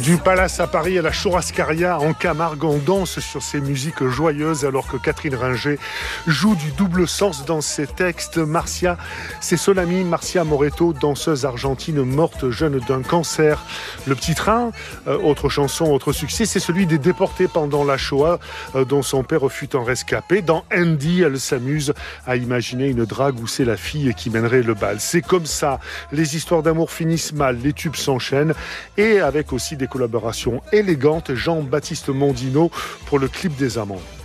Du Palace à Paris à la Churrascaria en Camargue, on danse sur ces musiques joyeuses alors que Catherine Ringer joue du double sens dans ses textes. Marcia, c'est Solami, Marcia Moreto, danseuse argentine morte jeune d'un cancer. Le Petit Train, autre chanson, autre succès, c'est celui des déportés pendant la Shoah dont son père fut un rescapé. Dans Andy, elle s'amuse à imaginer une drague où c'est la fille qui mènerait le bal. C'est comme ça, les histoires d'amour finissent mal, les tubes s'enchaînent et avec aussi des collaborations élégantes. Jean-Baptiste Mondino pour le clip des Amants.